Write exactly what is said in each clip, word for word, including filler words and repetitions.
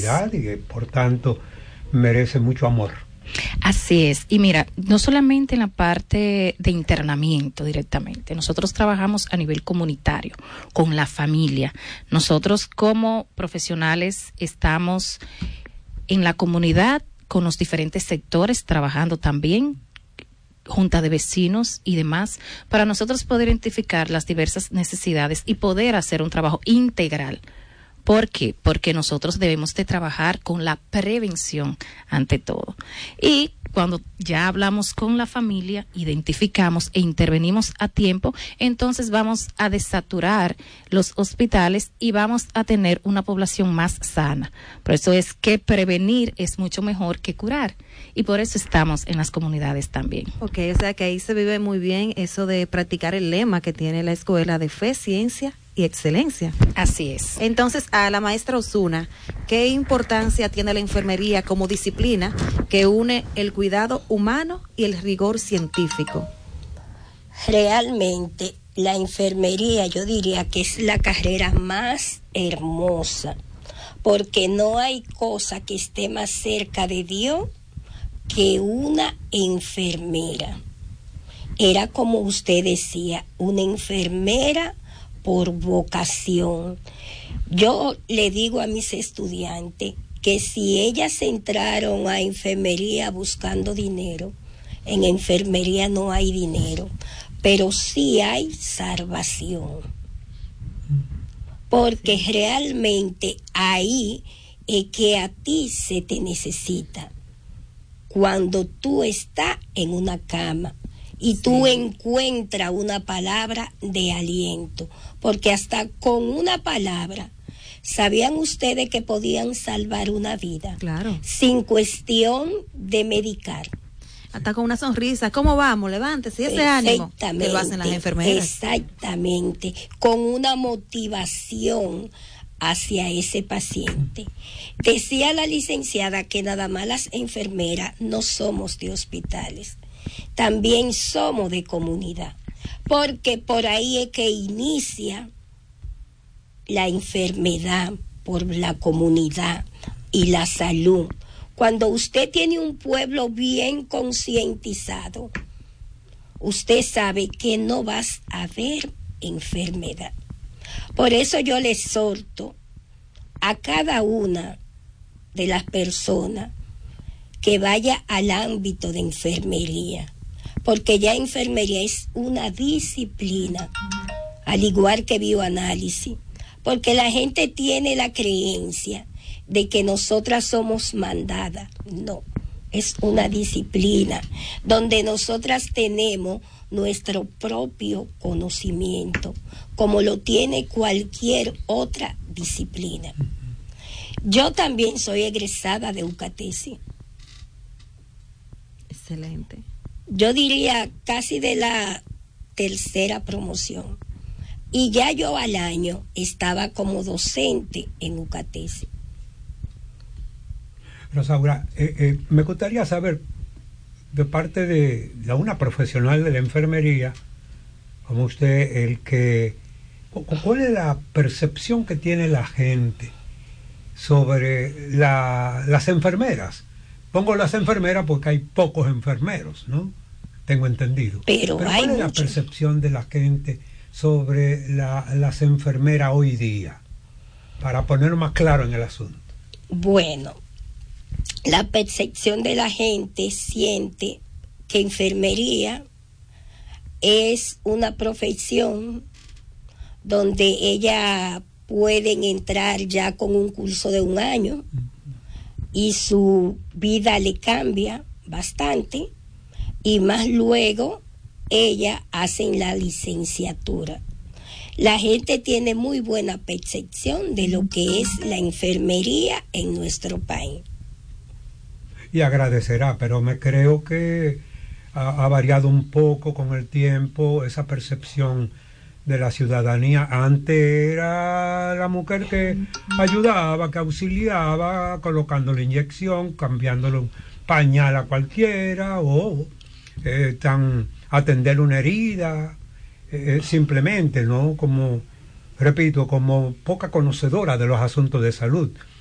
calidad y que por tanto merece mucho amor. Así es, y mira, no solamente en la parte de internamiento directamente, nosotros trabajamos a nivel comunitario, con la familia. Nosotros como profesionales estamos en la comunidad con los diferentes sectores, trabajando también, junta de vecinos y demás, para nosotros poder identificar las diversas necesidades y poder hacer un trabajo integral. ¿Por qué? Porque nosotros debemos de trabajar con la prevención ante todo. Y cuando ya hablamos con la familia, identificamos e intervenimos a tiempo, entonces vamos a desaturar los hospitales y vamos a tener una población más sana. Por eso es que prevenir es mucho mejor que curar. Y por eso estamos en las comunidades también. Ok, o sea que ahí se vive muy bien eso de practicar el lema que tiene la escuela de fe, ciencia y excelencia. Así es. Entonces, a la maestra Osuna, ¿qué importancia tiene la enfermería como disciplina que une el cuidado humano y el rigor científico? Realmente, la enfermería yo diría que es la carrera más hermosa, porque no hay cosa que esté más cerca de Dios que una enfermera. Era como usted decía, una enfermera por vocación. Yo le digo a mis estudiantes que si ellas entraron a enfermería buscando dinero, en enfermería no hay dinero, pero sí hay salvación. Porque realmente ahí es que a ti se te necesita. Cuando tú estás en una cama y tú sí. encuentras una palabra de aliento, porque hasta con una palabra, ¿sabían ustedes que podían salvar una vida? Claro. Sin cuestión de medicar. Hasta con una sonrisa, ¿cómo vamos? Levántese, y ese ánimo que lo hacen las enfermeras. Exactamente, con una motivación hacia ese paciente. Decía la licenciada que nada más las enfermeras no somos de hospitales, también somos de comunidad, porque por ahí es que inicia la enfermedad, por la comunidad y la salud. Cuando usted tiene un pueblo bien concientizado, usted sabe que no vas a ver enfermedad. Por eso yo le exhorto a cada una de las personas que vaya al ámbito de enfermería, porque ya enfermería es una disciplina, al igual que bioanálisis, porque la gente tiene la creencia de que nosotras somos mandadas. No, es una disciplina donde nosotras tenemos nuestro propio conocimiento, como lo tiene cualquier otra disciplina. Yo también soy egresada de UCATESI. Excelente. Yo diría casi de la tercera promoción. Y ya yo al año estaba como docente en UCATESI. Rosaura, eh, eh, me gustaría saber, de parte de, de una profesional de la enfermería, como usted, el que, ¿cuál es la percepción que tiene la gente sobre la, las enfermeras? Pongo las enfermeras porque hay pocos enfermeros, ¿no? Tengo entendido. Pero, Pero hay ¿cuál es la mucho. percepción de la gente sobre la, las enfermeras hoy día? Para poner más claro en el asunto. Bueno, la percepción de la gente siente que enfermería es una profesión donde ellas pueden entrar ya con un curso de un año y su vida le cambia bastante, y más luego ellas hacen la licenciatura. La gente tiene muy buena percepción de lo que es la enfermería en nuestro país. Y agradecerá, pero me creo que ha, ha variado un poco con el tiempo esa percepción de la ciudadanía. Antes era la mujer que ayudaba, que auxiliaba, colocándole inyección, cambiándole un pañal a cualquiera, o eh, tan, atender una herida, eh, simplemente, ¿no? Como, repito, como poca conocedora de los asuntos de salud.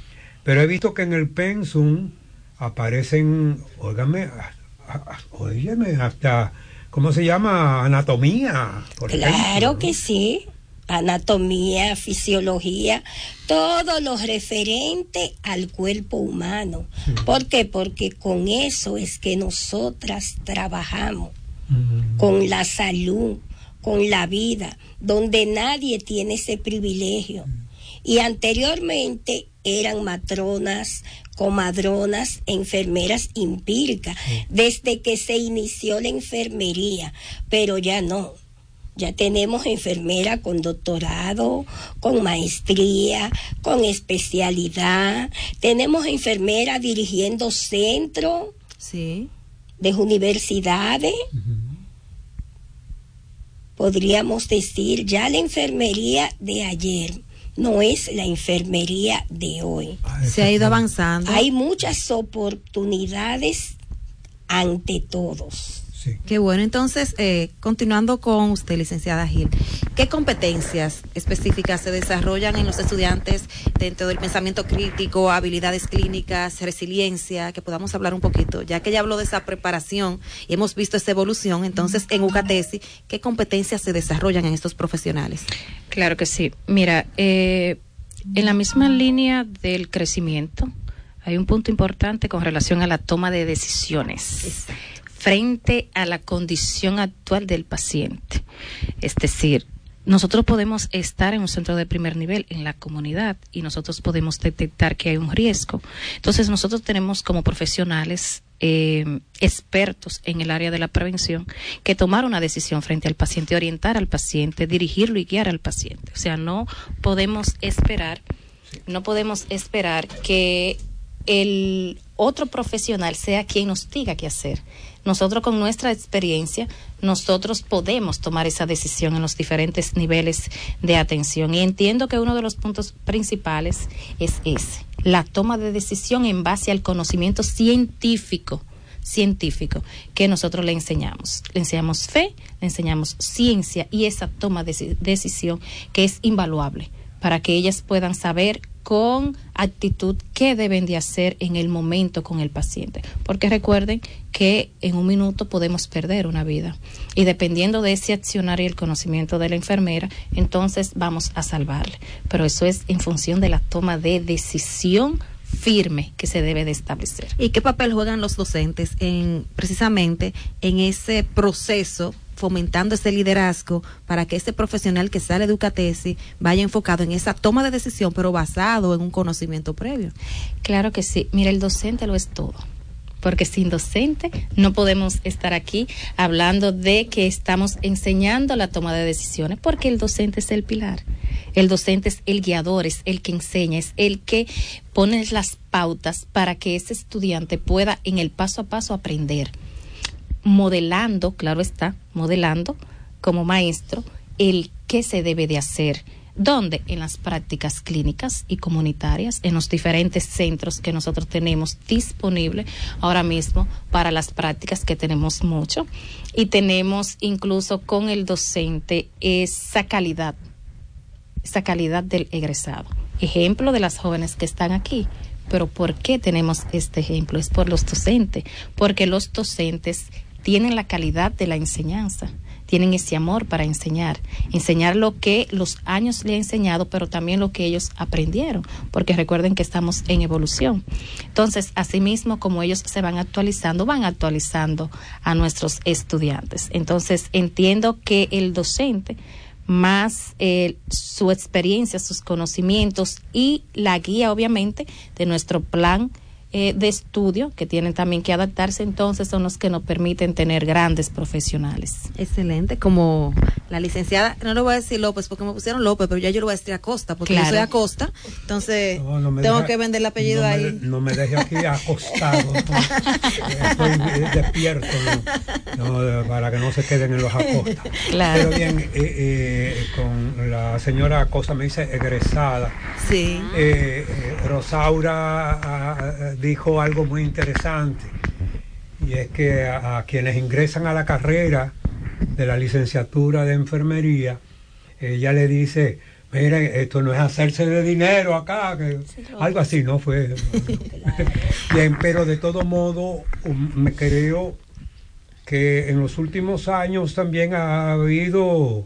pero he visto que en el pensum aparecen, óigame, óigame, hasta, ¿cómo se llama? Anatomía, por Claro ejemplo, ¿no? que sí. Anatomía, fisiología, todo lo referente al cuerpo humano. Sí. ¿Por qué? Porque con eso es que nosotras trabajamos, mm. con la salud, con la vida, donde nadie tiene ese privilegio. Mm. Y anteriormente eran matronas, comadronas, enfermeras empíricas, sí. desde que se inició la enfermería, pero ya no. Ya tenemos enfermera con doctorado, con maestría, con especialidad. Tenemos enfermera dirigiendo centros sí. de universidades. Uh-huh. Podríamos decir, ya la enfermería de ayer no es la enfermería de hoy. Se ha ido avanzando. Hay muchas oportunidades ante todos. Sí. Qué bueno. Entonces, eh, continuando con usted, licenciada Gil, ¿qué competencias específicas se desarrollan en los estudiantes dentro del pensamiento crítico, habilidades clínicas, resiliencia? Que podamos hablar un poquito, ya que ya habló de esa preparación y hemos visto esa evolución. Entonces, en UCATESI, ¿qué competencias se desarrollan en estos profesionales? Claro que sí. Mira, eh, en la misma línea del crecimiento, hay un punto importante con relación a la toma de decisiones. Exacto. Frente a la condición actual del paciente. Es decir, nosotros podemos estar en un centro de primer nivel en la comunidad y nosotros podemos detectar que hay un riesgo. Entonces nosotros tenemos como profesionales eh, expertos en el área de la prevención que tomar una decisión frente al paciente, orientar al paciente, dirigirlo y guiar al paciente. O sea, no podemos esperar, no podemos esperar que el otro profesional sea quien nos diga qué hacer. Nosotros con nuestra experiencia, nosotros podemos tomar esa decisión en los diferentes niveles de atención. Y entiendo que uno de los puntos principales es ese, la toma de decisión en base al conocimiento científico, científico que nosotros le enseñamos. Le enseñamos fe, le enseñamos ciencia y esa toma de decisión que es invaluable para que ellas puedan saber con actitud qué deben de hacer en el momento con el paciente, porque recuerden que en un minuto podemos perder una vida y dependiendo de ese accionar y el conocimiento de la enfermera, entonces vamos a salvarle, pero eso es en función de la toma de decisión firme que se debe de establecer. ¿Y qué papel juegan los docentes en precisamente en ese proceso, fomentando ese liderazgo para que ese profesional que sale de UCATESI vaya enfocado en esa toma de decisión, pero basado en un conocimiento previo? Claro que sí. Mira, el docente lo es todo. Porque sin docente no podemos estar aquí hablando de que estamos enseñando la toma de decisiones, porque el docente es el pilar. El docente es el guiador, es el que enseña, es el que pone las pautas para que ese estudiante pueda en el paso a paso aprender. Modelando, claro está, modelando como maestro el qué se debe de hacer. ¿Dónde? En las prácticas clínicas y comunitarias, en los diferentes centros que nosotros tenemos disponibles ahora mismo para las prácticas, que tenemos mucho, y tenemos incluso con el docente esa calidad, esa calidad del egresado. Ejemplo de las jóvenes que están aquí. Pero ¿por qué tenemos este ejemplo? Es por los docentes, porque los docentes tienen la calidad de la enseñanza, tienen ese amor para enseñar, enseñar lo que los años le han enseñado, pero también lo que ellos aprendieron, porque recuerden que estamos en evolución. Entonces, asimismo, como ellos se van actualizando, van actualizando a nuestros estudiantes. Entonces, entiendo que el docente, más eh, su experiencia, sus conocimientos y la guía, obviamente, de nuestro plan eh, de estudio, que tienen también que adaptarse, entonces son los que nos permiten tener grandes profesionales. Excelente, como la licenciada, no le voy a decir López porque me pusieron López, pero ya yo le voy a decir Acosta, porque claro, yo soy Acosta, entonces no, no tengo deja, que vender el apellido no ahí. Me, no me deje aquí acostado, no, estoy despierto, no, no, para que no se queden en los Acosta. Claro. Pero bien, eh, eh, con la señora Acosta me dice egresada. Sí. Eh, eh, Rosaura a, dijo algo muy interesante, y es que a, a quienes ingresan a la carrera de la licenciatura de enfermería, ella le dice, Mire, esto no es hacerse de dinero acá, que sí, algo así, ¿no? Fue. Bien, pero de todo modo, um, me creo que en los últimos años también ha habido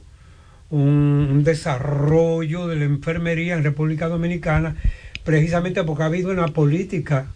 un, un desarrollo de la enfermería en República Dominicana, precisamente porque ha habido una política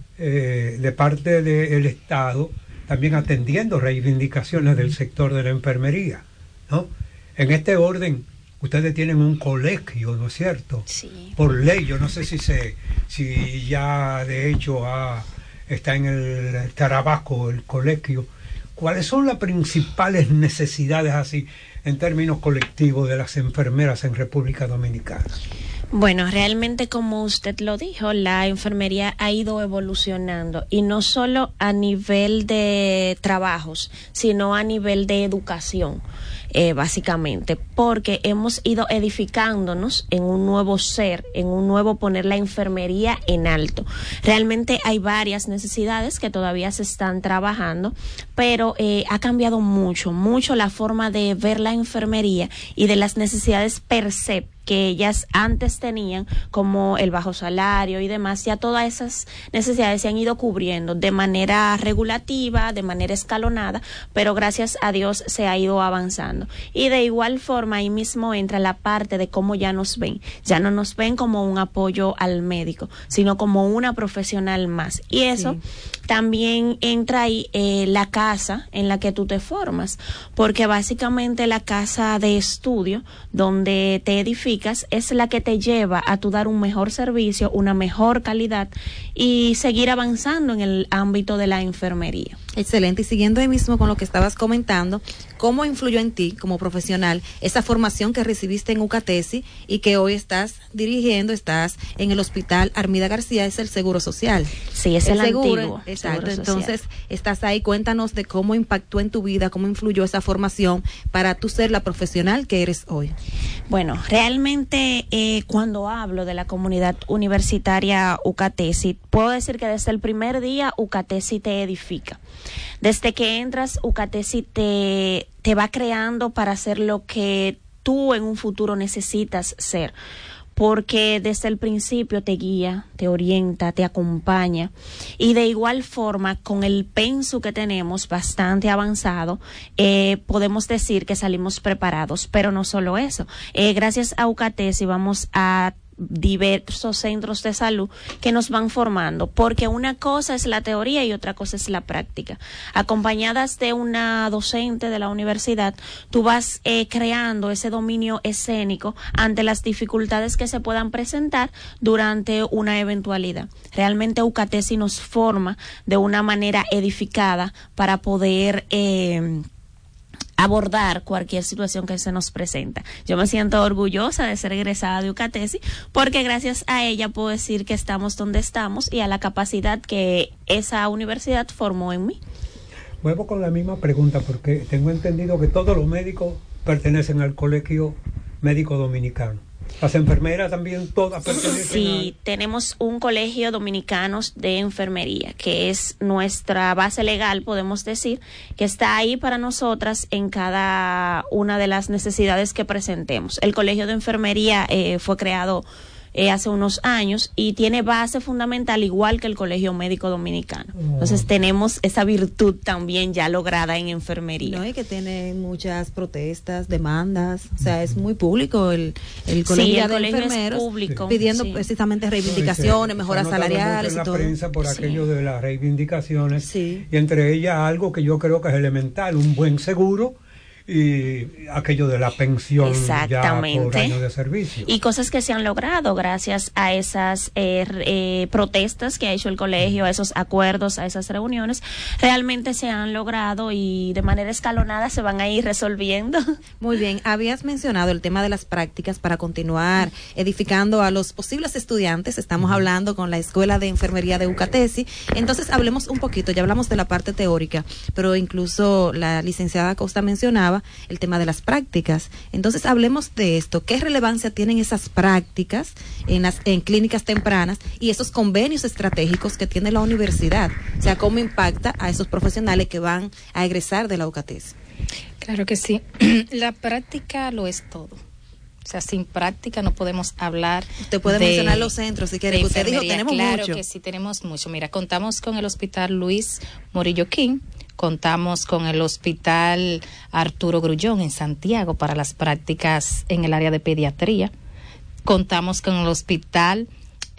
eh, de parte del Estado, también atendiendo reivindicaciones del sector de la enfermería, ¿no? En este orden, ustedes tienen un colegio, ¿no es cierto? Sí. Por ley, yo no sé si se, si ya de hecho ha, está en el Tarabaco el colegio. ¿Cuáles son las principales necesidades así en términos colectivos de las enfermeras en República Dominicana? Bueno, realmente como usted lo dijo, la enfermería ha ido evolucionando y no solo a nivel de trabajos, sino a nivel de educación. Eh, básicamente, porque hemos ido edificándonos en un nuevo ser, en un nuevo poner la enfermería en alto. Realmente hay varias necesidades que todavía se están trabajando, pero eh, ha cambiado mucho, mucho la forma de ver la enfermería y de las necesidades per se que ellas antes tenían, como el bajo salario y demás. Ya todas esas necesidades se han ido cubriendo de manera regulativa, de manera escalonada, pero gracias a Dios se ha ido avanzando. Y de igual forma ahí mismo entra la parte de cómo ya nos ven. Ya no nos ven como un apoyo al médico, sino como una profesional más. Y eso sí. También entra ahí eh, la casa en la que tú te formas, porque básicamente la casa de estudio donde te edificas es la que te lleva a tu dar un mejor servicio, una mejor calidad y seguir avanzando en el ámbito de la enfermería. Excelente, y siguiendo ahí mismo con lo que estabas comentando, ¿cómo influyó en ti como profesional esa formación que recibiste en UCATESI y que hoy estás dirigiendo, estás en el Hospital Armida García, es el Seguro Social? Sí, es el, el seguro, antiguo. Exacto, entonces estás ahí, cuéntanos de cómo impactó en tu vida, cómo influyó esa formación para tú ser la profesional que eres hoy. Bueno, realmente eh, cuando hablo de la comunidad universitaria UCATESI, puedo decir que desde el primer día UCATESI te edifica. Desde que entras, UCATESI te, te va creando para ser lo que tú en un futuro necesitas ser, porque desde el principio te guía, te orienta, te acompaña, y de igual forma con el penso que tenemos bastante avanzado, eh, podemos decir que salimos preparados, pero no solo eso, eh, gracias a UCATESI vamos a diversos centros de salud que nos van formando, porque una cosa es la teoría y otra cosa es la práctica. Acompañadas de una docente de la universidad, tú vas eh, creando ese dominio escénico ante las dificultades que se puedan presentar durante una eventualidad. Realmente UCATESI nos forma de una manera edificada para poder eh, abordar cualquier situación que se nos presenta. Yo me siento orgullosa de ser egresada de UCATESI porque gracias a ella puedo decir que estamos donde estamos y a la capacidad que esa universidad formó en mí. Vuelvo con la misma pregunta porque tengo entendido que todos los médicos pertenecen al Colegio Médico Dominicano. Las enfermeras también todas pertenecen. Sí, a... tenemos un colegio dominicano de enfermería, que es nuestra base legal, podemos decir, que está ahí para nosotras en cada una de las necesidades que presentemos. El colegio de enfermería eh, fue creado Eh, hace unos años y tiene base fundamental igual que el Colegio Médico Dominicano. Oh. Entonces tenemos esa virtud también ya lograda en enfermería. No, y que tiene muchas protestas, demandas, o sea, es muy público el, el colegio, sí, el de colegio enfermeros, es público, pidiendo sí. precisamente reivindicaciones, no, mejoras salariales en la y todo. prensa por sí. aquello de las reivindicaciones, sí. y entre ellas algo que yo creo que es elemental, un buen seguro y aquello de la pensión ya por año de servicio. Y cosas que se han logrado gracias a esas eh, eh, protestas que ha hecho el colegio, a esos acuerdos, a esas reuniones, realmente se han logrado y de manera escalonada se van a ir resolviendo. Muy bien, habías mencionado el tema de las prácticas para continuar edificando a los posibles estudiantes. Estamos hablando con la Escuela de Enfermería de UCATESI, entonces hablemos un poquito, ya hablamos de la parte teórica, pero incluso la licenciada Costa mencionaba el tema de las prácticas. Entonces hablemos de esto. ¿Qué relevancia tienen esas prácticas en las en clínicas tempranas y esos convenios estratégicos que tiene la universidad? O sea, ¿cómo impacta a esos profesionales que van a egresar de la UCATESI? Claro que sí. La práctica lo es todo. O sea, sin práctica no podemos hablar. Usted puede de, mencionar los centros si quiere. Usted dijo, tenemos claro mucho. Claro que sí, tenemos mucho. Mira, contamos con el Hospital Luis Morillo King, contamos con el Hospital Arturo Grullón en Santiago para las prácticas en el área de pediatría. Contamos con el Hospital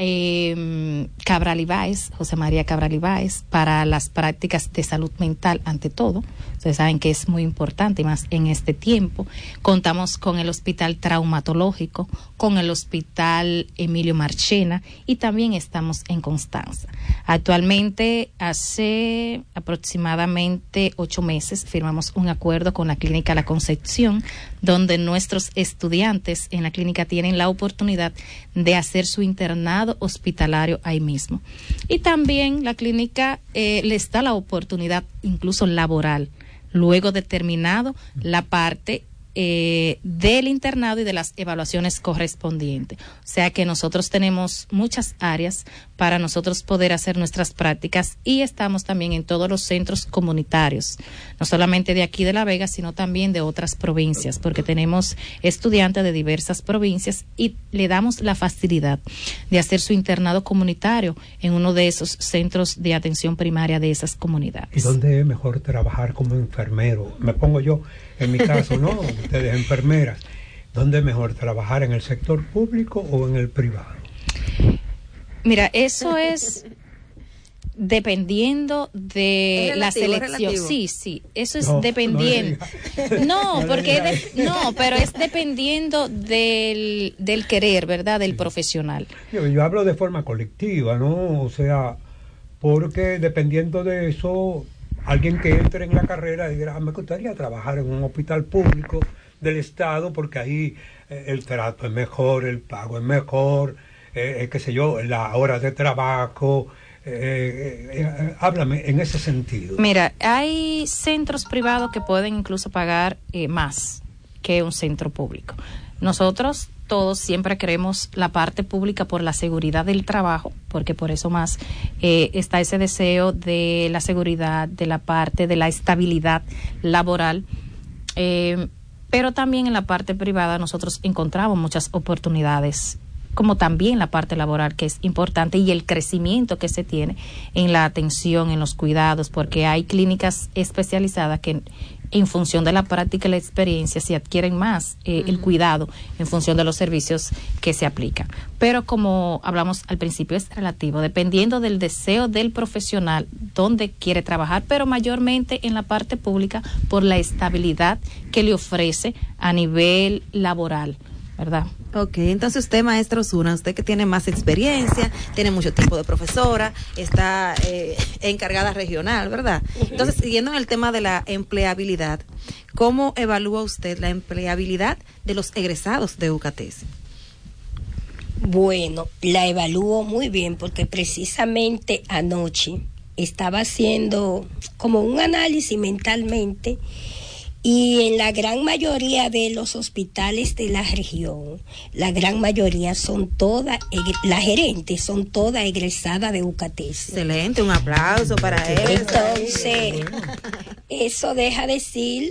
eh, Cabral Ibáez, José María Cabral Ibáez, para las prácticas de salud mental ante todo. Ustedes saben que es muy importante y más en este tiempo. Contamos con el Hospital Traumatológico, con el Hospital Emilio Marchena y también estamos en Constanza. Actualmente, hace aproximadamente ocho meses, firmamos un acuerdo con la Clínica La Concepción, donde nuestros estudiantes en la clínica tienen la oportunidad de hacer su internado hospitalario ahí mismo. Y también la clínica eh, les da la oportunidad incluso laboral, luego de terminado la parte eh, del internado y de las evaluaciones correspondientes. O sea que nosotros tenemos muchas áreas para nosotros poder hacer nuestras prácticas y estamos también en todos los centros comunitarios, no solamente de aquí de La Vega, sino también de otras provincias, porque tenemos estudiantes de diversas provincias y le damos la facilidad de hacer su internado comunitario en uno de esos centros de atención primaria de esas comunidades. ¿Y dónde es mejor trabajar como enfermero? Me pongo yo, en mi caso, ¿no? Ustedes enfermeras. ¿Dónde es mejor trabajar, en el sector público o en el privado? Mira, eso es dependiendo de relativo, la selección. Sí, sí, eso es no, dependiendo. No, no, no porque es de, no, pero es dependiendo del, del querer, ¿verdad? Del sí. profesional. Yo, yo hablo de forma colectiva, ¿no? O sea, porque dependiendo de eso, alguien que entre en la carrera dirá, ah, me gustaría trabajar en un hospital público del Estado porque ahí eh, el trato es mejor, el pago es mejor, eh, eh, qué sé yo, la hora de trabajo. Eh, eh, eh, háblame en ese sentido. Mira, hay centros privados que pueden incluso pagar eh, más que un centro público. Nosotros todos siempre queremos la parte pública por la seguridad del trabajo, porque por eso más eh, está ese deseo de la seguridad, de la parte de la estabilidad laboral, eh, pero también en la parte privada nosotros encontramos muchas oportunidades, como también la parte laboral, que es importante, y el crecimiento que se tiene en la atención, en los cuidados, porque hay clínicas especializadas que en función de la práctica y la experiencia se adquieren más eh, uh-huh. el cuidado en función de los servicios que se aplican. Pero como hablamos al principio, es relativo, dependiendo del deseo del profesional, donde quiere trabajar, pero mayormente en la parte pública por la estabilidad que le ofrece a nivel laboral, ¿verdad? Ok, entonces usted, maestra Osuna, usted que tiene más experiencia, tiene mucho tiempo de profesora, está eh, encargada regional, ¿verdad? Entonces, siguiendo en el tema de la empleabilidad, ¿cómo evalúa usted la empleabilidad de los egresados de UCATESI? Bueno, la evalúo muy bien porque precisamente anoche estaba haciendo como un análisis mentalmente. Y en la gran mayoría de los hospitales de la región, la gran mayoría son todas, las gerentes son todas egresadas de UCATESI. Excelente, un aplauso para eso. Entonces, eso deja decir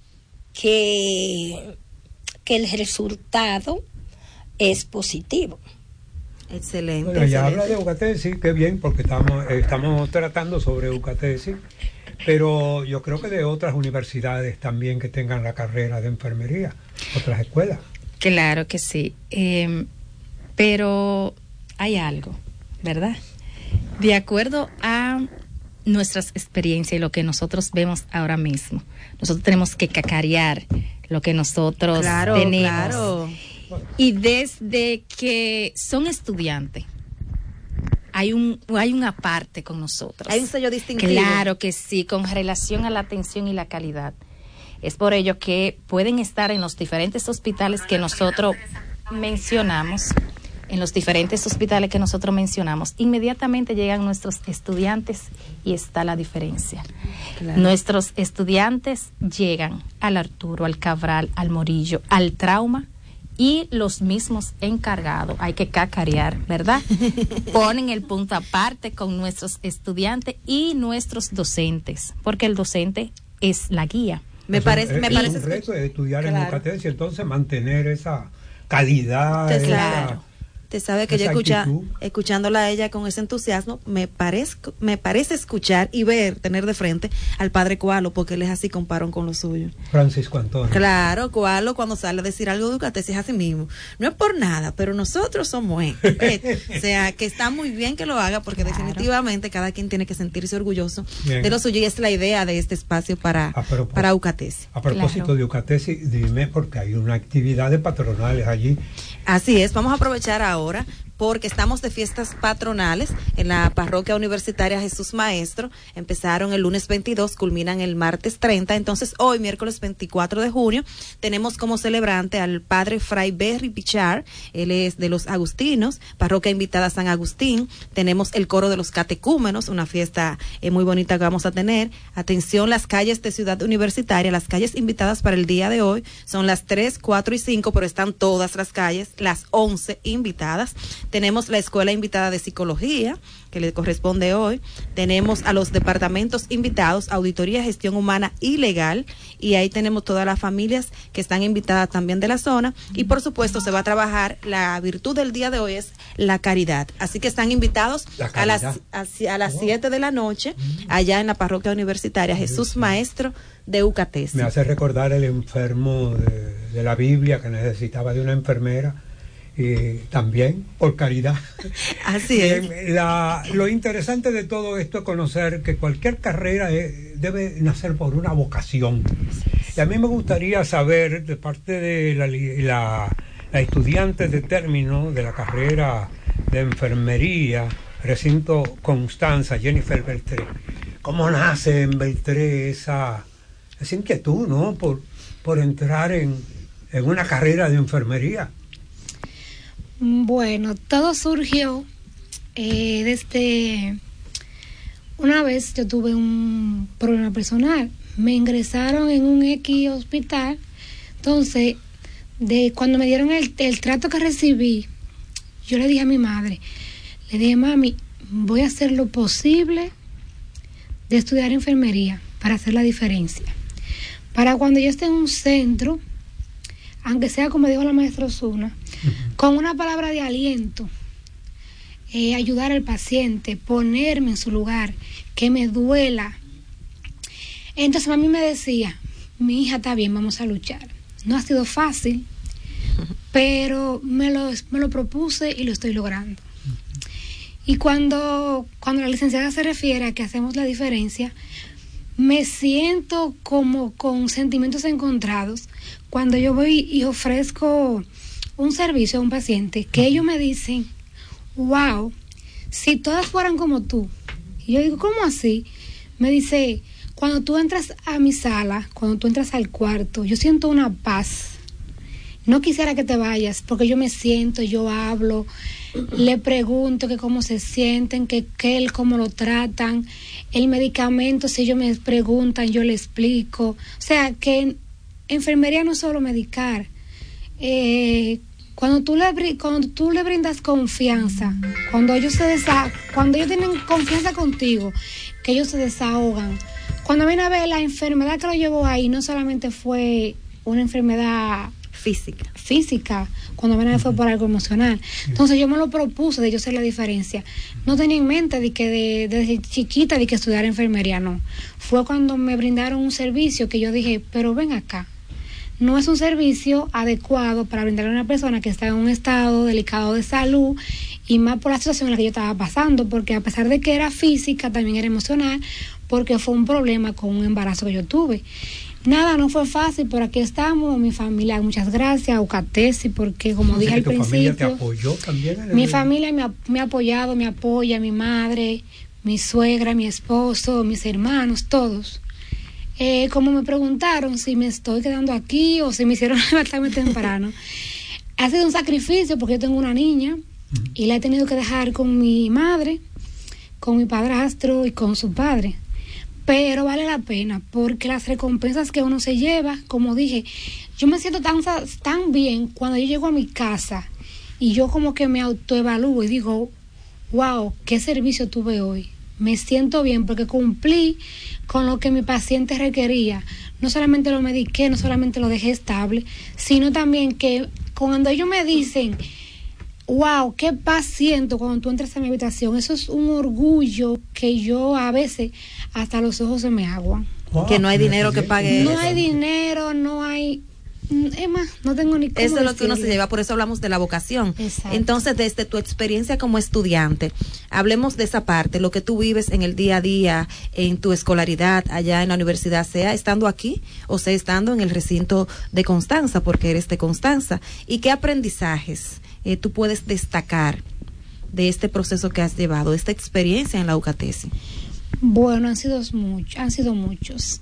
que, que el resultado es positivo. Bueno, Excelente. ya excelente. habla de UCATESI, qué bien, porque estamos, estamos tratando sobre UCATESI. Pero yo creo que de otras universidades también que tengan la carrera de enfermería, otras escuelas. Claro que sí, eh, pero hay algo, ¿verdad? De acuerdo a nuestras experiencias y lo que nosotros vemos ahora mismo, nosotros tenemos que cacarear lo que nosotros claro, tenemos. Claro. Y desde que son estudiantes, hay un hay una parte con nosotros. Hay un sello distintivo. Claro que sí, con relación a la atención y la calidad. Es por ello que pueden estar en los diferentes hospitales que nosotros mencionamos, en los diferentes hospitales que nosotros mencionamos, inmediatamente llegan nuestros estudiantes y está la diferencia. Claro. Nuestros estudiantes llegan al Arturo, al Cabral, al Morillo, al Trauma, y los mismos encargados, hay que cacarear, ¿verdad? Ponen el punto aparte con nuestros estudiantes y nuestros docentes, porque el docente es la guía. Me parece, es, me es parece un reto de estudiar claro. en UCATESI, entonces mantener esa calidad. Te esa, claro. Te sabe que yo escucha, escuchándola a ella con ese entusiasmo, me parezco, me parece escuchar y ver, tener de frente al padre Cualo, porque él es así, compararon con lo suyo. Francisco Antonio. Claro, Cualo cuando sale a decir algo de Ucatesi es así mismo. No es por nada, pero nosotros somos él. O sea, que está muy bien que lo haga, porque claro, definitivamente cada quien tiene que sentirse orgulloso bien de lo suyo, y es la idea de este espacio para, para Ucatesi. A propósito claro. de Ucatesi, dime, porque hay una actividad de patronales allí. Así es, vamos a aprovechar ahora porque estamos de fiestas patronales en la parroquia universitaria Jesús Maestro. Empezaron el lunes veintidós, culminan el martes treinta. Entonces hoy, miércoles veinticuatro de junio, tenemos como celebrante al padre Fray Berry Pichar. Él es de los agustinos, parroquia invitada San Agustín. Tenemos el coro de los catecúmenos, una fiesta eh, muy bonita que vamos a tener. Atención, las calles de Ciudad Universitaria, las calles invitadas para el día de hoy son las tres, cuatro y cinco, pero están todas las calles, las once invitadas. Tenemos la escuela invitada de psicología, que le corresponde hoy. Tenemos a los departamentos invitados, auditoría, gestión humana y legal. Y ahí tenemos todas las familias que están invitadas también de la zona. Y por supuesto se va a trabajar, la virtud del día de hoy es la caridad. Así que están invitados a las a, a las siete oh. de la noche, allá en la parroquia universitaria Jesús Maestro de Ucatesi. Me hace recordar el enfermo de, de la Biblia que necesitaba de una enfermera. Y también por caridad. Así es. La, lo interesante de todo esto es conocer que cualquier carrera es, debe nacer por una vocación. Y a mí me gustaría saber de parte de la, la, la estudiante de término de la carrera de enfermería, recinto Constanza, Jennifer Beltré, ¿cómo nace en Beltré esa, esa inquietud, ¿no? por, por entrar en, en una carrera de enfermería? Bueno, todo surgió eh, desde una vez yo tuve un problema personal, me ingresaron en un X hospital, entonces de cuando me dieron el, el trato que recibí, yo le dije a mi madre, le dije, mami, voy a hacer lo posible de estudiar enfermería para hacer la diferencia, para cuando yo esté en un centro, aunque sea como dijo la maestra Osuna, uh-huh, con una palabra de aliento, eh, ayudar al paciente, ponerme en su lugar, que me duela. Entonces mami me decía, mi hija está bien, vamos a luchar. No ha sido fácil, uh-huh, pero me lo, me lo propuse y lo estoy logrando. Uh-huh. Y cuando, cuando la licenciada se refiere a que hacemos la diferencia, me siento como con sentimientos encontrados cuando yo voy y ofrezco un servicio a un paciente, que ellos me dicen, wow, si todas fueran como tú. Y yo digo, ¿cómo así? Me dice, cuando tú entras a mi sala, cuando tú entras al cuarto, yo siento una paz. No quisiera que te vayas, porque yo me siento, yo hablo, le pregunto que cómo se sienten, que qué, cómo lo tratan, el medicamento, si ellos me preguntan, yo le explico. O sea, que en enfermería no es solo medicar. Eh, cuando tú le cuando tú le brindas confianza, cuando ellos se desa, cuando ellos tienen confianza contigo, que ellos se desahogan. Cuando viene a ver, la enfermedad que lo llevó ahí no solamente fue una enfermedad física, física, cuando ven a ver fue por algo emocional. Entonces yo me lo propuse de yo hacer la diferencia. No tenía en mente de que de, desde chiquita de que estudiar enfermería, no. Fue cuando me brindaron un servicio que yo dije, pero ven acá, no es un servicio adecuado para brindarle a una persona que está en un estado delicado de salud, y más por la situación en la que yo estaba pasando, porque a pesar de que era física, también era emocional, porque fue un problema con un embarazo que yo tuve. Nada, no fue fácil, pero aquí estamos, mi familia, muchas gracias, a Ucatesi, porque como o dije sea, al ¿tu principio, familia te apoyó también en el mi medio? familia me ha, me ha apoyado, me apoya, mi madre, mi suegra, mi esposo, mis hermanos, todos. Eh, como me preguntaron si me estoy quedando aquí o si me hicieron levantarme temprano, ha sido un sacrificio porque yo tengo una niña, uh-huh, y la he tenido que dejar con mi madre, con mi padrastro y con su padre. Pero vale la pena, porque las recompensas que uno se lleva, como dije, yo me siento tan, tan bien cuando yo llego a mi casa y yo como que me autoevalúo y digo, wow, qué servicio tuve hoy. Me siento bien porque cumplí con lo que mi paciente requería. No solamente lo mediqué, no solamente lo dejé estable, sino también que cuando ellos me dicen, wow, qué paz siento cuando tú entras a mi habitación, eso es un orgullo que yo a veces hasta los ojos se me aguan. Wow, que no hay dinero que pague no eso. hay dinero, no hay, es más, no tengo ni cómo eso es lo que uno decirlo. se lleva, por eso hablamos de la vocación. Exacto. Entonces, desde tu experiencia como estudiante, hablemos de esa parte, lo que tú vives en el día a día, en tu escolaridad allá en la universidad, sea estando aquí o sea estando en el recinto de Constanza, porque eres de Constanza, y qué aprendizajes eh, tú puedes destacar de este proceso que has llevado, de esta experiencia en la UCATESI. Bueno, han sido muchos, han sido muchos.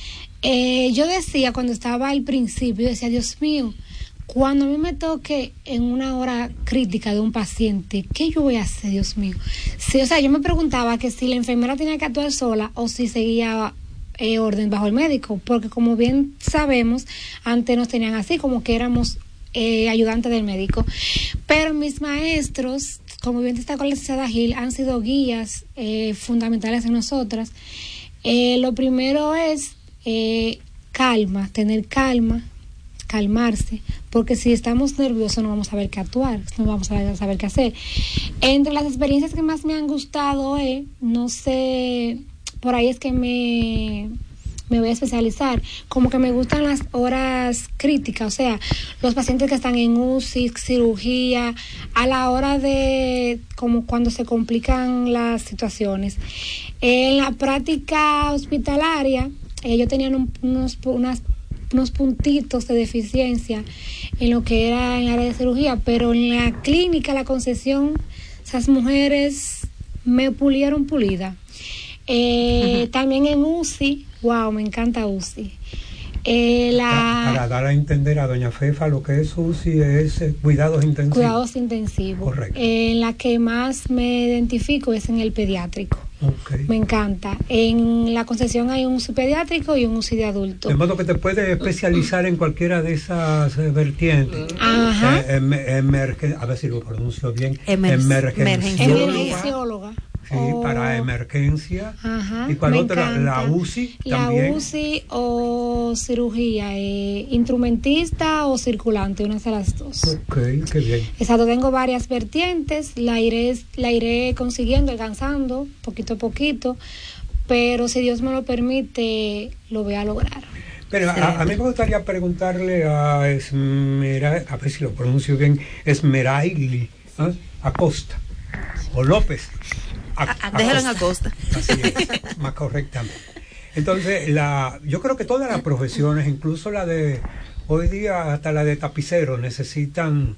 Eh, yo decía cuando estaba al principio, decía, Dios mío, cuando a mí me toque en una hora crítica de un paciente, ¿qué yo voy a hacer, Dios mío? Sí, o sea, yo me preguntaba que si la enfermera tenía que actuar sola o si seguía eh, orden bajo el médico, porque como bien sabemos, antes nos tenían así, como que éramos eh, ayudantes del médico. Pero mis maestros, como bien destacó la licenciada Gil, han sido guías eh, fundamentales en nosotras. Eh, lo primero es eh, calma, tener calma, calmarse, porque si estamos nerviosos no vamos a saber qué actuar, no vamos a saber qué hacer. Entre las experiencias que más me han gustado, eh, no sé, por ahí es que me... me voy a especializar, como que me gustan las horas críticas, o sea, los pacientes que están en U C I, cirugía, a la hora de, como cuando se complican las situaciones. En la práctica hospitalaria, ellos tenían un, unos, unas, unos puntitos de deficiencia en lo que era en el área de cirugía, pero en la clínica, la Concepción, esas mujeres me pulieron pulida. Eh, uh-huh. También en U C I, wow, me encanta U C I. Eh, la, para, para dar a entender a doña Fefa lo que es U C I es eh, cuidados intensivos. Cuidados intensivos. Correcto. Eh, en la que más me identifico es en el pediátrico. Okay. Me encanta. En la Concepción hay un U C I pediátrico y un U C I de adulto. De modo que te puedes especializar en cualquiera de esas eh, vertientes. Ajá. Eh, em, emergen, a ver si lo pronuncio bien. Emer- emergencióloga. Emergencióloga. Sí, o, para emergencia. Ajá, ¿Y cuál otra? encanta. La U C I la también. U C I o cirugía, eh, instrumentista o circulante, una de las dos. Ok, qué bien. Exacto, tengo varias vertientes, la iré, la iré consiguiendo, alcanzando, poquito a poquito, pero si Dios me lo permite, lo voy a lograr. Pero a, a mí me gustaría preguntarle a Esmera, a ver si lo pronuncio bien, Esmeraili, ¿eh? Acosta, o López. A, a, déjalo en Acosta. Así es, más correctamente. Entonces, la, yo creo que todas las profesiones, incluso la de hoy día, hasta la de tapicero, necesitan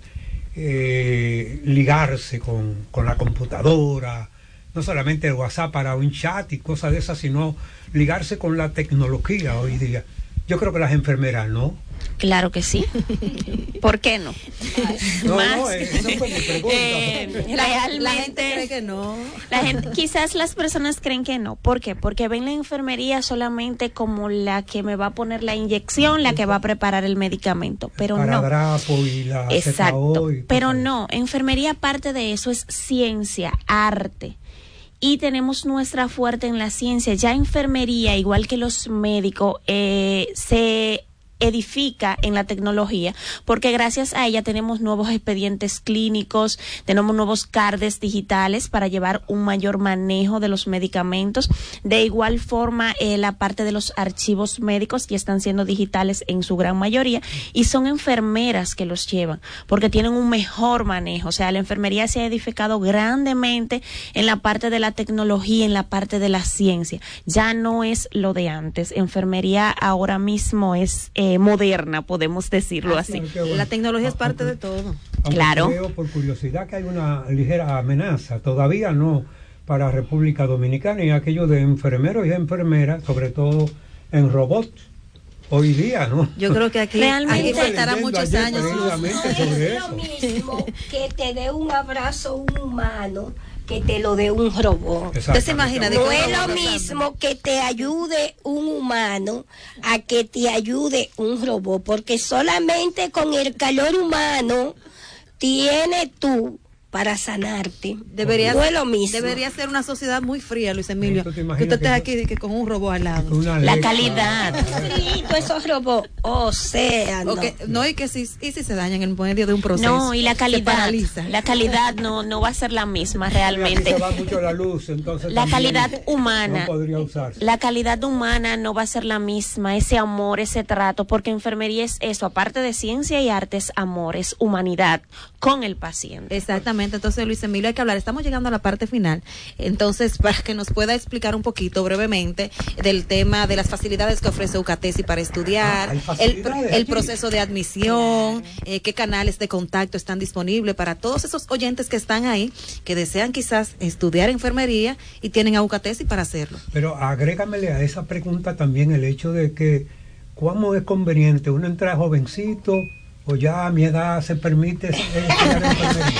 eh, ligarse con, con la computadora, no solamente el WhatsApp para un chat y cosas de esas, sino ligarse con la tecnología hoy día. Yo creo que las enfermeras, ¿no? Claro que sí. ¿Por qué no? No, Más, no, eso fue mi pregunta. Eh, realmente, la gente cree que no. La gente, quizás las personas creen que no. ¿Por qué? Porque ven la enfermería solamente como la que me va a poner la inyección, la que va a preparar el medicamento. Pero Para no. Drapo y la Exacto. Y pero no. Enfermería, aparte de eso, es ciencia, arte. Y tenemos nuestra fuerte en la ciencia. Ya enfermería, igual que los médicos, eh, se edifica en la tecnología, porque gracias a ella tenemos nuevos expedientes clínicos, tenemos nuevos cardes digitales para llevar un mayor manejo de los medicamentos. De igual forma, eh, la parte de los archivos médicos ya están siendo digitales en su gran mayoría, y son enfermeras que los llevan, porque tienen un mejor manejo. O sea, la enfermería se ha edificado grandemente en la parte de la tecnología, en la parte de la ciencia. Ya no es lo de antes. Enfermería ahora mismo es eh, Eh, moderna, podemos decirlo así. así. Bueno. La tecnología es parte de todo. Claro. Creo por curiosidad que hay una ligera amenaza, todavía no para República Dominicana, y aquello de enfermeros y enfermeras, sobre todo en robots, hoy día, ¿no? Yo creo que aquí, realmente aquí faltará muchos años. No, no es lo mismo que te dé un abrazo un humano que te lo dé un robot. ¿Usted se imagina? No es lo mismo que te ayude un humano a que te ayude un robot, porque solamente con el calor humano tienes tú para sanarte. Debería, no es lo mismo. Debería ser una sociedad muy fría, Luis Emilio. ¿Tú te Que imaginas usted esté que aquí que con un robot al lado. Una La Alexa, calidad. Sí, todos esos robots. O sea, no. O que- no, y que si, y si se dañan en medio de un proceso. No, y la se calidad, paraliza. la calidad no, no va a ser la misma Aquí realmente. se va mucho la luz, entonces La también calidad humana, no podría usarse. la calidad humana no va a ser la misma, ese amor, ese trato, porque enfermería es eso, aparte de ciencia y arte, es amor, es humanidad con el paciente. Exactamente, entonces Luis Emilio hay que hablar, estamos llegando a la parte final, entonces para que nos pueda explicar un poquito brevemente del tema de las facilidades que ofrece UCATESI para estudiar, Ah, hay el, facilidades el aquí. proceso de admisión, eh, qué canales de contacto están disponibles para todos esos oyentes que están ahí, que desean quizás estudiar enfermería y tienen a UCATESI para hacerlo. Pero agrégamele a esa pregunta también el hecho de que ¿cómo es conveniente? ¿Uno entra jovencito o ya a mi edad se permite estudiar enfermería?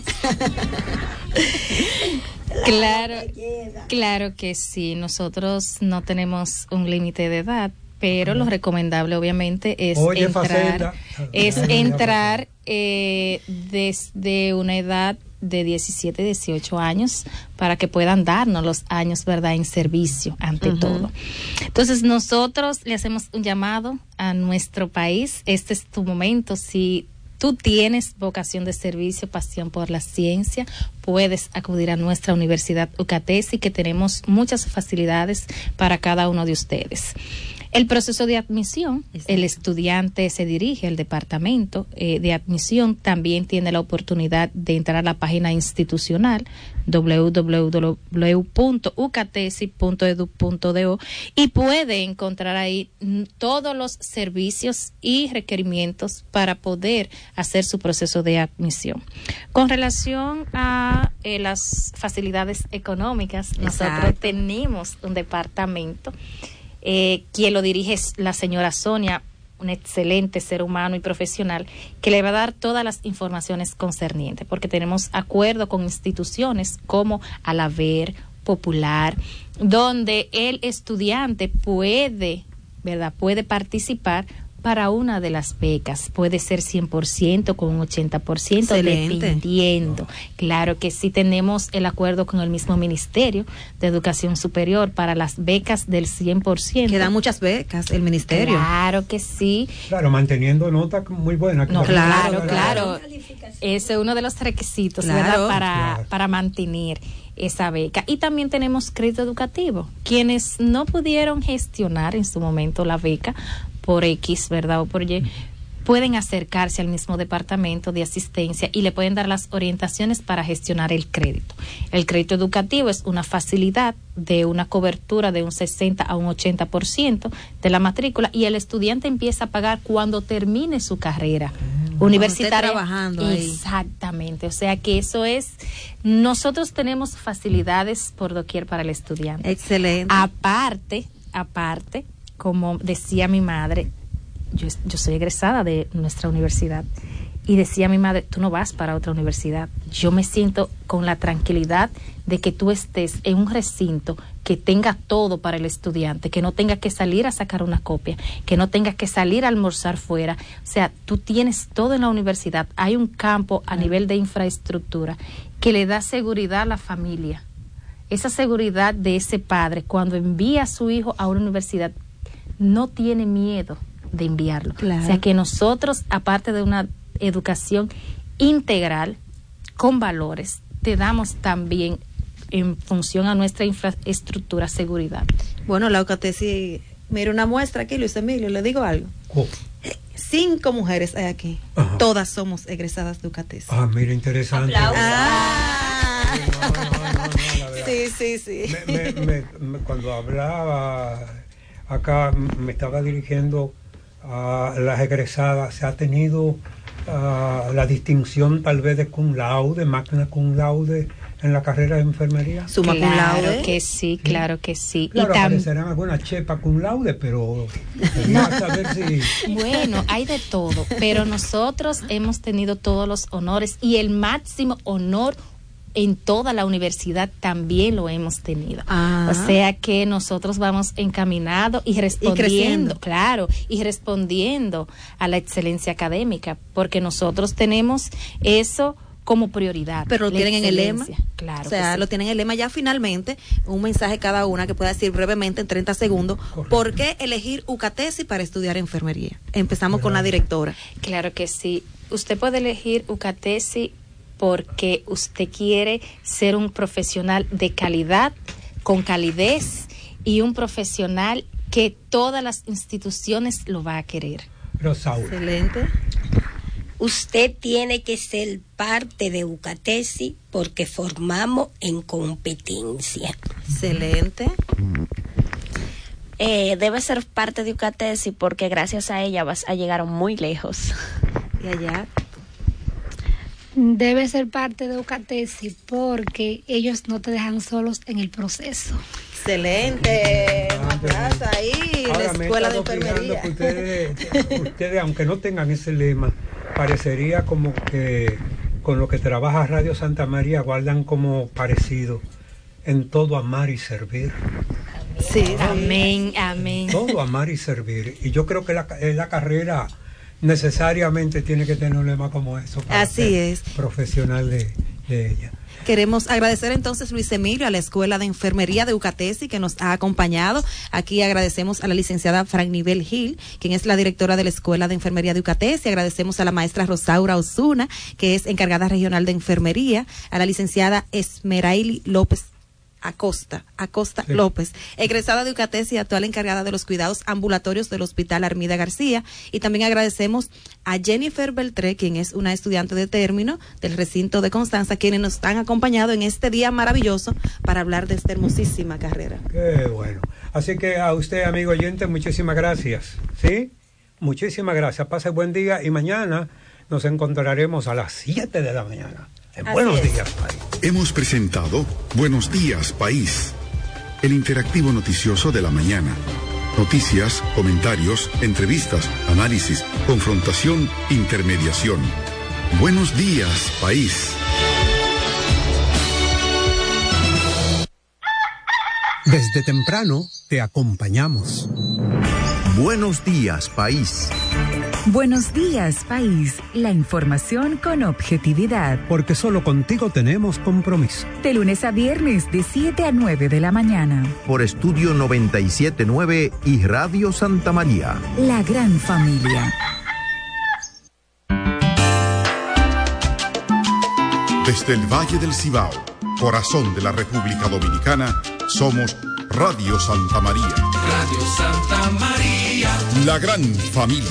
Claro, claro que sí. Nosotros no tenemos un límite de edad, pero lo recomendable obviamente es Oye, entrar, faceta. es Ah, ya, entrar eh, desde una edad de diecisiete, dieciocho años para que puedan darnos los años, ¿verdad?, en servicio ante Ujú. todo. Entonces nosotros le hacemos un llamado a nuestro país. Este es tu momento. Si tú tienes vocación de servicio, pasión por la ciencia, puedes acudir a nuestra Universidad UCATESI, que tenemos muchas facilidades para cada uno de ustedes. El proceso de admisión, Exacto. el estudiante se dirige al departamento eh, de admisión, también tiene la oportunidad de entrar a la página institucional doble u doble u doble u punto ucatesi punto edu punto do y puede encontrar ahí mm, todos los servicios y requerimientos para poder hacer su proceso de admisión. Con relación a eh, las facilidades económicas, nosotros Exacto. tenemos un departamento Eh, quien lo dirige es la señora Sonia, un excelente ser humano y profesional, que le va a dar todas las informaciones concernientes, porque tenemos acuerdo con instituciones como Alaver, Popular, donde el estudiante puede, ¿verdad?, puede participar para una de las becas. Puede ser cien por ciento, con un ochenta por ciento, Excelente. dependiendo. Claro que sí tenemos el acuerdo con el mismo Ministerio de Educación Superior para las becas del cien por ciento. Que dan muchas becas el ministerio. Claro que sí. Claro, manteniendo nota muy buena. No, Claro, claro, claro. Ese es uno de los requisitos, Claro. ¿verdad?, para, Claro. para mantener esa beca. Y también tenemos crédito educativo. Quienes no pudieron gestionar en su momento la beca por X, ¿verdad?, o por Y, pueden acercarse al mismo departamento de asistencia y le pueden dar las orientaciones para gestionar el crédito. El crédito educativo es una facilidad de una cobertura de un sesenta a un ochenta por ciento de la matrícula, y el estudiante empieza a pagar cuando termine su carrera universitaria. esté trabajando ahí. Exactamente, o sea que eso es, nosotros tenemos facilidades por doquier para el estudiante. Excelente. Aparte, aparte, como decía mi madre, yo, yo soy egresada de nuestra universidad, y decía mi madre, tú no vas para otra universidad. Yo me siento con la tranquilidad de que tú estés en un recinto que tenga todo para el estudiante, que no tenga que salir a sacar una copia, que no tenga que salir a almorzar fuera. O sea, tú tienes todo en la universidad. Hay un campo a nivel de infraestructura que le da seguridad a la familia. Esa seguridad de ese padre, cuando envía a su hijo a una universidad, no tiene miedo de enviarlo. Claro. O sea que nosotros, aparte de una educación integral con valores, te damos también, en función a nuestra infraestructura, seguridad. Bueno, la UCATESI, mire una muestra aquí, Luis Emilio, le digo algo. Oh. Cinco mujeres hay aquí. Ajá. Todas somos egresadas de UCATESI. Ah, mira, interesante. Aplausos. Ah. Sí, no, no, no, no, la verdad. Sí, sí, sí. Me- me- me- me- cuando hablaba acá, me estaba dirigiendo a las egresadas. Se ha tenido ah, la distinción tal vez de cum laude, magna cum laude en la carrera de enfermería. Suma cum Claro laude. que sí, claro que sí. Claro, y tam- aparecerán algunas chepas cum laude, pero quería saber si... Bueno, hay de todo, pero nosotros hemos tenido todos los honores, y el máximo honor en toda la universidad también lo hemos tenido. Ah. O sea que nosotros vamos encaminados y respondiendo, creciendo. claro, y respondiendo a la excelencia académica, porque nosotros tenemos eso como prioridad. Pero lo la tienen en el lema. excelencia. Claro. O sea, sí. lo tienen en el lema ya finalmente, un mensaje cada una que pueda decir brevemente en treinta segundos. Correcto. ¿Por qué elegir UCATESI para estudiar enfermería? Empezamos claro. con la directora. Claro que sí. Usted puede elegir UCATESI porque usted quiere ser un profesional de calidad, con calidez, y un profesional que todas las instituciones lo va a querer. Rosaura. Excelente. Usted tiene que ser parte de UCATESI porque formamos en competencia. Excelente. Eh, debe ser parte de UCATESI porque gracias a ella vas a llegar muy lejos. Y allá. Debe ser parte de UCATESI porque ellos no te dejan solos en el proceso. Excelente. Un abrazo ahí, ahora la escuela de enfermería. Que ustedes, ustedes, aunque no tengan ese lema, parecería como que con lo que trabaja Radio Santa María guardan como parecido en todo amar y servir. Sí, amén, amén. Todo amar y servir. Y yo creo que la, la carrera necesariamente tiene que tener un lema como eso para Así ser es. profesional de, de ella. Queremos agradecer entonces, Luis Emilio, a la Escuela de Enfermería de UCATESI que nos ha acompañado. Aquí agradecemos a la licenciada Frannivel Gil, quien es la directora de la Escuela de Enfermería de UCATESI. Agradecemos a la maestra Rosaura Osuna, que es encargada regional de enfermería, a la licenciada Esmeraili López Acosta, Acosta sí. López, egresada de UCATESI y actual encargada de los cuidados ambulatorios del Hospital Armida García. Y también agradecemos a Jennifer Beltré, quien es una estudiante de término del recinto de Constanza, quienes nos han acompañado en este día maravilloso para hablar de esta hermosísima carrera. Qué bueno. Así que a usted, amigo oyente, muchísimas gracias. ¿Sí? Muchísimas gracias. Pase buen día y mañana nos encontraremos a las siete de la mañana. Buenos días, país. Hemos presentado Buenos Días, País, el interactivo noticioso de la mañana. Noticias, comentarios, entrevistas, análisis, confrontación, intermediación. Buenos días, País. Desde temprano te acompañamos. Buenos días, País. Buenos días, país. La información con objetividad. Porque solo contigo tenemos compromiso. De lunes a viernes, de siete a nueve de la mañana. Por Estudio noventa y siete punto nueve y Radio Santa María. La gran familia. Desde el Valle del Cibao, corazón de la República Dominicana, somos Radio Santa María. Radio Santa María. La gran familia.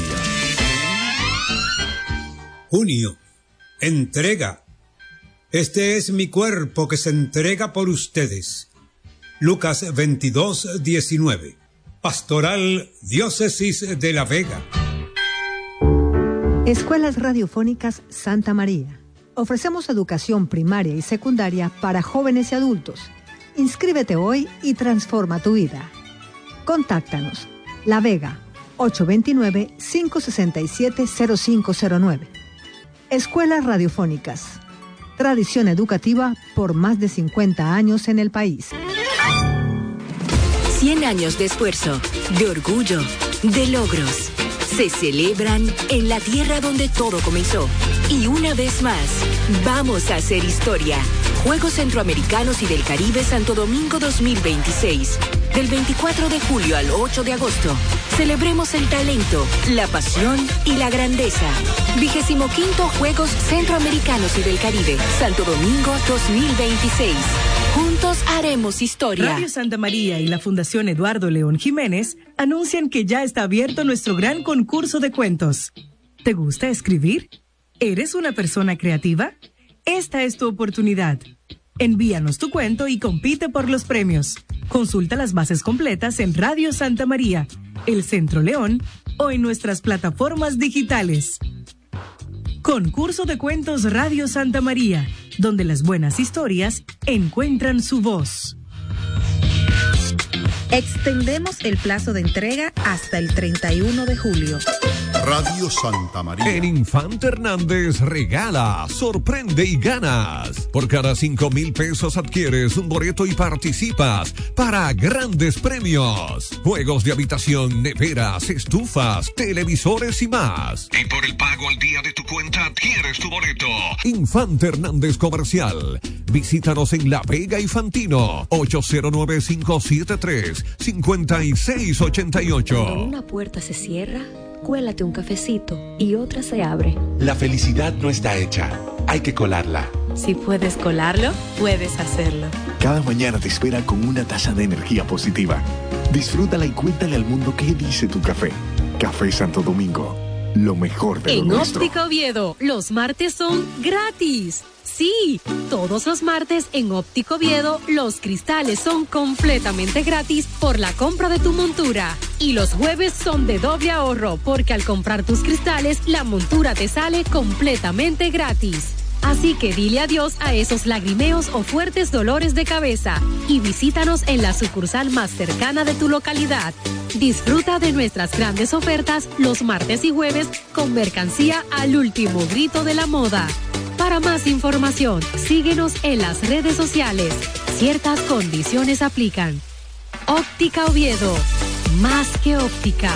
Junio, entrega. Este es mi cuerpo que se entrega por ustedes. Lucas veintidós, diecinueve. Pastoral Diócesis de La Vega. Escuelas Radiofónicas Santa María. Ofrecemos educación primaria y secundaria para jóvenes y adultos. Inscríbete hoy y transforma tu vida. Contáctanos. La Vega, ocho dos nueve, cinco seis siete, cero cinco cero nueve. Escuelas Radiofónicas. Tradición educativa por más de cincuenta años en el país. cien años de esfuerzo, de orgullo, de logros. Se celebran en la tierra donde todo comenzó. Y una vez más, vamos a hacer historia. Juegos Centroamericanos y del Caribe Santo Domingo dos mil veintiséis. Del veinticuatro de julio al ocho de agosto. Celebremos el talento, la pasión y la grandeza. Vigésimo quinto Juegos Centroamericanos y del Caribe Santo Domingo dos mil veintiséis. Juntos haremos historia. Radio Santa María y la Fundación Eduardo León Jiménez anuncian que ya está abierto nuestro gran concurso de cuentos. ¿Te gusta escribir? ¿Eres una persona creativa? Esta es tu oportunidad. Envíanos tu cuento y compite por los premios. Consulta las bases completas en Radio Santa María, El Centro León o en nuestras plataformas digitales. Concurso de Cuentos Radio Santa María, donde las buenas historias encuentran su voz. Extendemos el plazo de entrega hasta el treinta y uno de julio. Radio Santa María. En Infante Hernández regala, sorprende y ganas. Por cada cinco mil pesos adquieres un boleto y participas para grandes premios. Juegos de habitación, neveras, estufas, televisores y más. Y por el pago al día de tu cuenta adquieres tu boleto. Infante Hernández Comercial. Visítanos en La Vega y Fantino. ocho cero nueve, cinco siete tres, cinco seis ocho ocho. Cuando una puerta se cierra, cuélate un cafecito y otra se abre. La felicidad no está hecha, hay que colarla. Si puedes colarlo, puedes hacerlo. Cada mañana te espera con una taza de energía positiva. Disfrútala y cuéntale al mundo qué dice tu café. Café Santo Domingo, lo mejor de lo En nuestro. Óptica Oviedo, los martes son gratis. Sí, todos los martes en Óptico Oviedo, los cristales son completamente gratis por la compra de tu montura. Y los jueves son de doble ahorro, porque al comprar tus cristales, la montura te sale completamente gratis. Así que dile adiós a esos lagrimeos o fuertes dolores de cabeza y visítanos en la sucursal más cercana de tu localidad. Disfruta de nuestras grandes ofertas los martes y jueves con mercancía al último grito de la moda. Para más información, síguenos en las redes sociales. Ciertas condiciones aplican. Óptica Oviedo, más que óptica.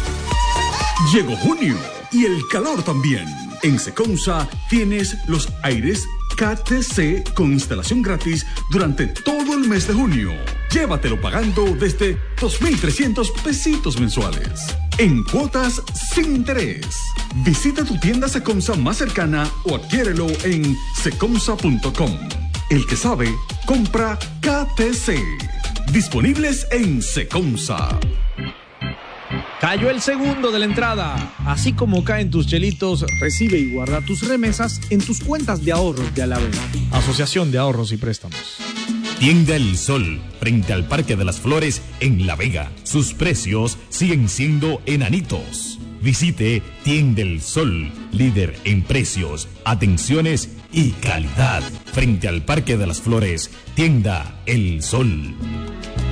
Llegó junio y el calor también. En Secomsa tienes los aires K T C con instalación gratis durante todo el mes de junio. Llévatelo pagando desde dos mil trescientos pesitos mensuales. En cuotas sin interés. Visita tu tienda Secomsa más cercana o adquiérelo en secomsa punto com. El que sabe, compra K T C. Disponibles en Secomsa. Cayó el segundo de la entrada. Así como caen tus chelitos, recibe y guarda tus remesas en tus cuentas de ahorros de Alavés. Asociación de Ahorros y Préstamos. Tienda El Sol, frente al Parque de las Flores en La Vega. Sus precios siguen siendo enanitos. Visite Tienda El Sol, líder en precios, atenciones y calidad. Frente al Parque de las Flores, Tienda El Sol.